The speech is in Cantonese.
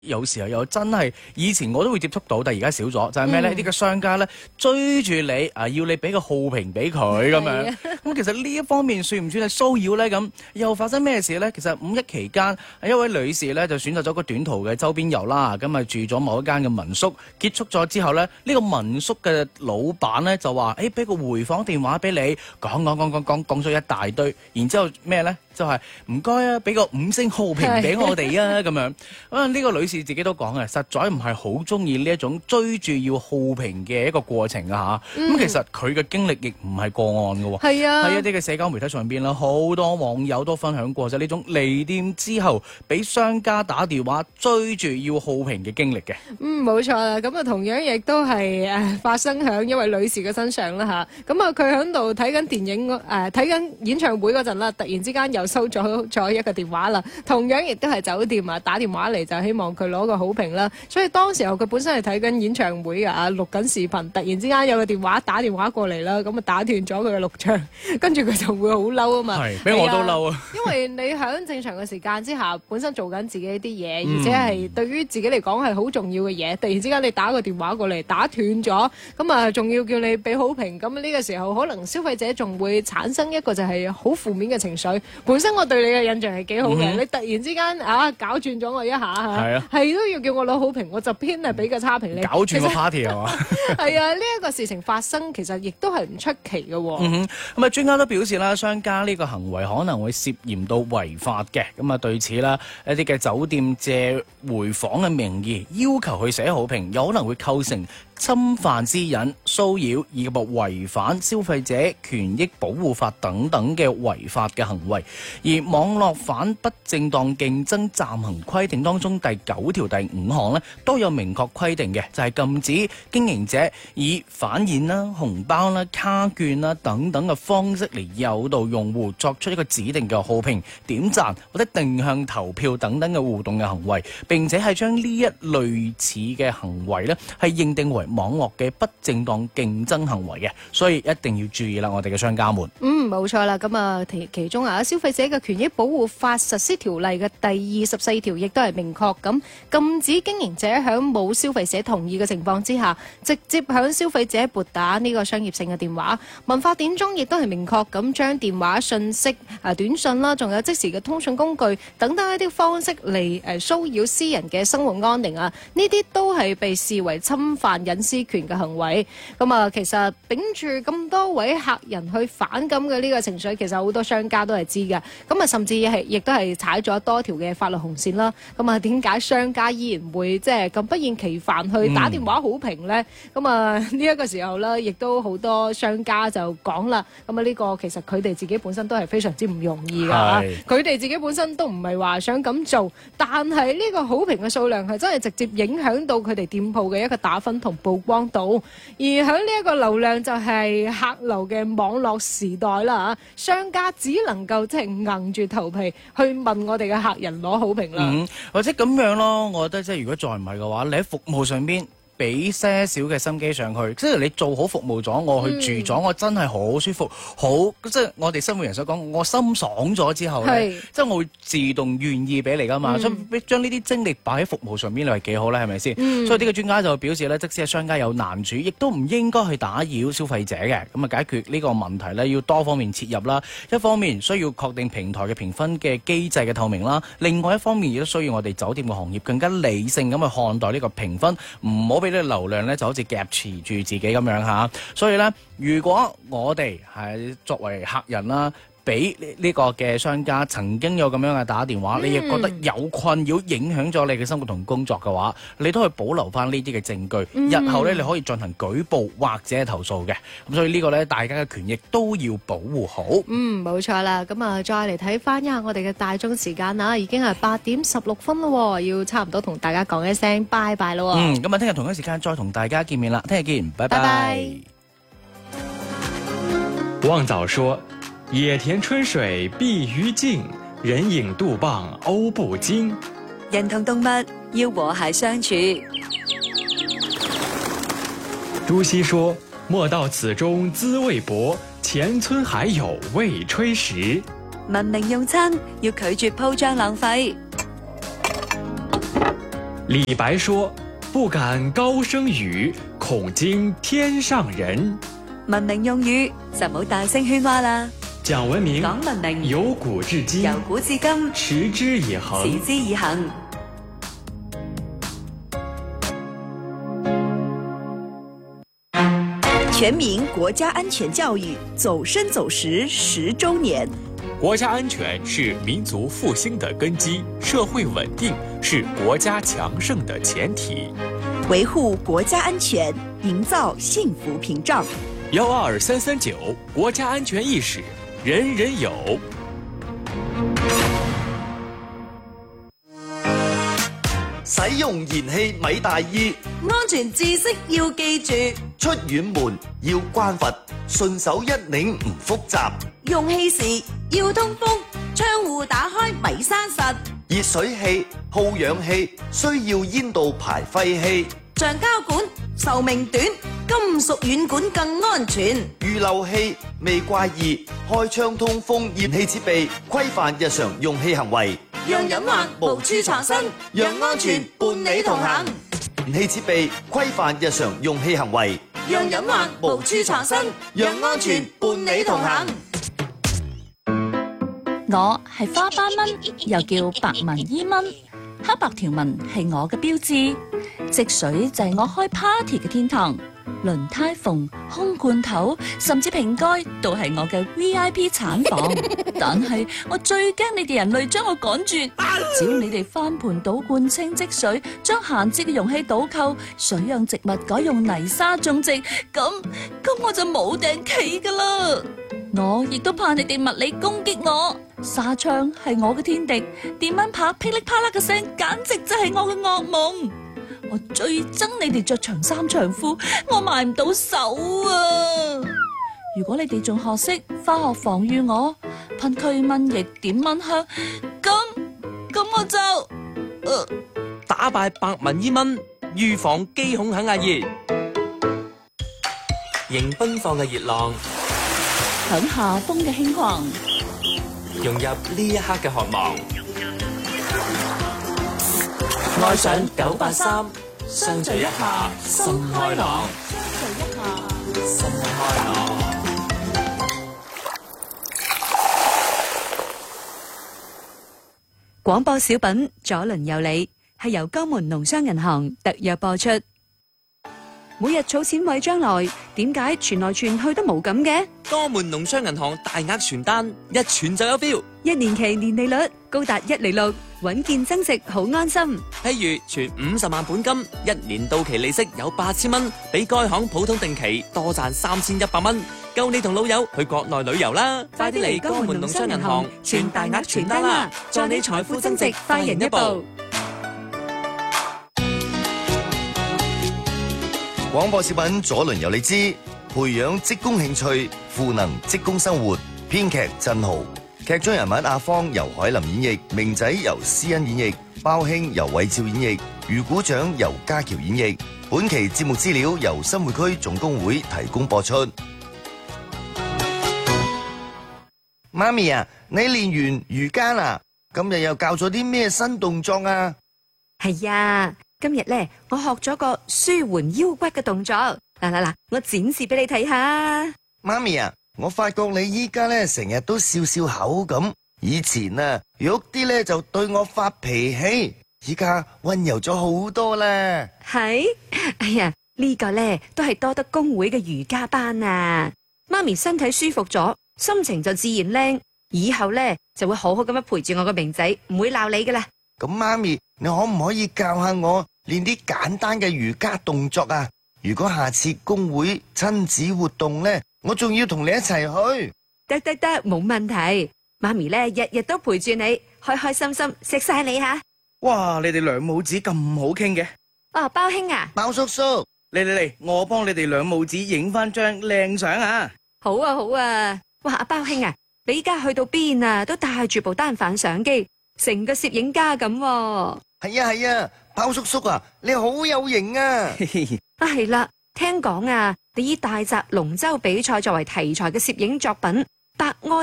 有時候又真係以前我都會接觸到，但係而家少咗，就係咩呢？呢個商家呢，追住你啊，要你俾個好評俾佢咁樣。咁其實呢一方面算唔算係騷擾呢？咁又發生咩事呢？其實五一期間，一位女士呢就選擇咗個短途嘅周邊遊啦，咁啊住咗某一間嘅民宿，結束咗之後呢，呢個民宿嘅老闆呢就話：俾個回訪電話俾你，講咗一大堆，然之後咩呢？就係唔該啊，俾個5星好評俾我哋啊，咁樣。呢個女士自己都講嘅，實在唔係好中意呢一種追住要好評嘅一個過程啊嚇。咁其實佢嘅經歷亦唔係個案嘅喎。係啊，喺一啲嘅社交媒體上邊啦，好多網友都分享過就係呢種離店之後俾商家打電話追住要好評嘅經歷嘅。 冇錯啦。咁啊，同樣亦都係發生喺一位女士嘅身上啦嚇。咁啊，佢喺度睇緊電影睇緊演唱會嗰陣啦，突然之間又收咗一個電話啦，同樣亦都係酒店啊打電話嚟，就希望佢攞個好評啦。所以當時候佢本身係睇緊演唱會啊，錄緊視頻，突然之間有個打電話過嚟啦，咁啊打斷咗佢嘅錄像，跟住佢就會好嬲啊嘛。 係，俾我都嬲啊！ 因為你喺正常嘅時間之下，本身做緊自己啲嘢，而且係對於自己嚟講係好重要嘅嘢，突然之間你打個電話過嚟打斷咗，咁啊仲要叫你俾好評，咁呢個時候可能消費者仲會產生一個就係好負面嘅情緒。本身我對你嘅印象係幾好嘅，你突然之間搞轉咗我一下係都要叫我攞好評，我就偏係俾個差評你。 搞轉個 party 係嘛？ 係啊，呢一個事情發生其實亦都係唔出奇嘅。 咁啊，專家都表示啦，商家呢個行為可能會涉嫌到違法嘅。咁啊，對此啦，一啲嘅酒店借回訪嘅名義要求佢寫好評，有可能會構成侵犯私隱、騷擾以及違反消費者權益保護法等等嘅違法嘅行為。而網絡反不正當競爭暫行規定當中第9條第5項呢，都有明確規定嘅，就係禁止經營者以返現啦、紅包啦、卡券啦等等嘅方式嚟誘導用戶作出一個指定嘅好評、點讚或者定向投票等等嘅互動嘅行為，並且係將呢一類似嘅行為呢係認定為網絡嘅不正當競爭行為嘅，所以一定要注意啦，我哋嘅商家們。 冇錯啦，咁啊其中消費者嘅權益保護法實施條例嘅第24條亦都係明確咁禁止經營者喺冇消費者同意嘅情況之下，直接向消費者撥打呢個商業性嘅電話。民法典中亦都係明確咁將電話訊息、短信啦，仲有即時嘅通訊工具等等一啲方式嚟騷擾私人嘅生活安寧啊，呢啲都係被視為侵犯隱私權嘅行為。咁啊，其實秉住咁多位客人去反感嘅呢個情緒，其實好多商家都係知嘅。咁啊，甚至亦都係踩咗多條嘅法律紅線啦。咁啊，點解商家依然會即係咁不厭其煩去打電話好評呢？咁啊，呢一個時候呢，亦都好多商家就講啦。咁啊，呢個其實佢哋自己本身都係非常之唔容易㗎。佢哋自己本身都唔係話想咁做，但係呢個好評嘅數量係真係直接影響到佢哋店鋪嘅一個打分同曝光度。而喺呢一個流量就係客流嘅網絡時代啦，商家只能夠即係硬住頭皮去問我哋嘅客人攞好評啦。 或者咁樣咯，我覺得即係如果再唔係嘅話，你喺服務上邊俾些少嘅心機上去，即係你做好服務咗，我去住咗，我真係好舒服，好即係我哋生活人所講，我心爽咗之後咧，即係我會自動願意俾你噶嘛，所以將呢啲精力擺喺服務上邊，你係幾好咧？係咪先？所以呢個專家就表示咧，即使係商家有難處，亦都唔應該去打擾消費者嘅。咁啊，解決呢個問題咧，要多方面切入啦。一方面需要確定平台嘅評分嘅機制嘅透明啦，另外一方面亦都需要我哋酒店嘅行業更加理性咁去看待呢個評分，唔好俾呢個流量咧就好似夾持住自己咁樣嚇。所以咧，如果我哋係作為客人啦，俾呢個嘅商家曾經有咁樣嘅打電話，你亦覺得有困擾影響咗你嘅生活同工作嘅話，你都可以保留翻呢啲嘅證據，日後咧你可以進行舉報或者投訴嘅。咁所以呢個咧，大家嘅權益都要保護好。 冇錯啦。咁啊，再嚟睇翻一下我哋嘅大鐘時間啦，已經係8點16分咯，要差唔多同大家講一聲拜拜咯。 咁啊，聽日同一時間再同大家見面啦，聽日見，拜拜。 旺早說。野田春水碧於鏡，人影獨傍歐不驚。 人同動物要和諧相處。 朱熹說：莫道此中滋味薄，前村還有未炊時。 文明用餐要拒絕鋪張浪費。 李白說：不敢高聲語，恐驚天上人。 文明用語就唔好大聲喧嘩啦。 講文明， 講文明， 由古至今， 由古至今， 持之以恆， 持之以恆。 全民國家安全教育走深走實10週年。 國家安全是民族復興的根基，社會穩定是國家強盛的前提。 維護國家安全，營造幸福屏障。 12339，國家安全意識，人人有。 使用燃氣咪大意， 安全知識要記住。 出遠門要關閥，順手一擰唔複雜。 用氣時要通風，窗戶打開咪閂實。 熱水器、耗氧氣需要煙道排廢氣。 橡膠管壽命短，金屬軟管更安全。 預漏氣未怪異，開窗通風熱氣設備，規範日常用氣行為。 讓隱患無處藏身，讓安全伴你同行。 燃氣設備規範日常用氣行為， 讓隱患無處藏身，讓安全伴你同行。 我係花斑蚊，又叫白紋伊蚊，黑白條紋係我嘅標誌。積水就係我開 party 嘅天堂，輪胎縫、空罐頭甚至瓶蓋都係我嘅 VIP 產房。但係我最驚你哋人類將我趕絕。只要你哋翻盤倒罐清積水，將閒置嘅容器倒扣，水養植物改用泥沙種植，咁我就冇頂企噶啦。我亦都怕你哋物理攻擊我，紗窗係我嘅天敵，電蚊拍噼里啪啦嘅聲簡直就係我嘅噩夢。我最憎你哋着長衫長褲，我埋唔到手啊！如果你哋仲學識化學防禦我，噴驅蚊液點蚊香，咁我就打敗白紋伊蚊，預防肌孔肯壓熱，迎奔放嘅熱浪， 響夏風嘅輕狂， 融入呢一刻嘅渴望。愛上983，相聚一下心開朗。心開朗。 廣播小品左鄰右里係由江門農商銀行特約播出。每日儲錢為將來，點解傳來傳去都冇咁嘅？ 江門農商銀行大額傳單，一傳就有 feel。 1年期年利率高達1厘6，穩健增值，好安心。 譬如存50萬本金，1年到期利息有8000蚊，比該行普通定期多賺3100蚊，夠你同老友去國內旅遊啦！快啲嚟江門農商銀行傳大額傳單啦，助你財富增值，快人一步。 廣播小品左鄰右里之培養職工興趣，賦能職工生活。編劇振豪，劇中人物阿芳由海林演繹，明仔由施恩演繹，包兄由韋照演繹，魚鼓掌由家喬演繹。本期節目資料由新會區總工會提供播出。媽咪啊，你練完瑜伽啦？今日又教咗啲咩新動作啊？ 係啊，今日咧我學咗個舒緩腰骨嘅動作。嗱，我展示俾你睇下。 媽咪啊，我發覺你依家咧成日都笑笑口咁，以前啊喐啲咧就對我發脾氣，依家溫柔咗好多啦。 係，哎呀，呢個咧都係多得工會嘅瑜伽班啊。媽咪身體舒服咗，心情就自然靚，以後咧就會好好咁樣陪住我個明仔，唔會鬧你噶啦。 咁媽咪，你可唔可以教下我練啲簡單嘅瑜伽動作啊？如果下次工會親子活動咧，我仲要同你一齊去。 得，冇問題。媽咪咧日日都陪住你，開開心心食晒你吓。 哇！你哋兩母子咁好傾嘅。 哦，包兄啊， 包叔叔， 嚟，我幫你哋兩母子影翻張靚相啊！ 好啊。哇，阿包兄啊，你依家去到邊啊，都帶住部單反相機，成個攝影家咁。 係啊，包叔叔啊，你好有型啊！ 係啦，聽講啊，你以大澤龍舟比賽作為題材嘅攝影作品《白柯》